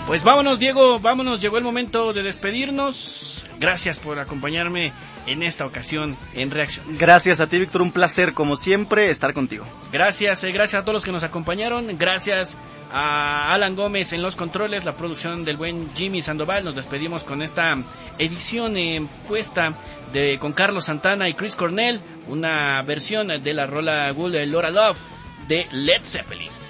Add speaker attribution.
Speaker 1: Pues vámonos, Diego, vámonos, llegó el momento de despedirnos. Gracias por acompañarme en esta ocasión en Reacción.
Speaker 2: Gracias a ti, Víctor, un placer como siempre estar contigo.
Speaker 1: Gracias a todos los que nos acompañaron, gracias a Alan Gómez en los controles, la producción del buen Jimmy Sandoval. Nos despedimos con esta edición puesta con Carlos Santana y Chris Cornell, una versión de la rola Good Lord of Love de Led Zeppelin.